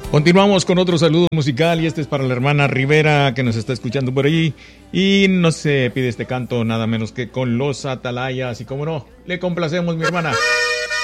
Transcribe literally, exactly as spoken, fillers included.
Continuamos con otro saludo musical y este es para la hermana Rivera que nos está escuchando por allí y nos se pide este canto nada menos que con los Atalayas y como no, le complacemos mi hermana.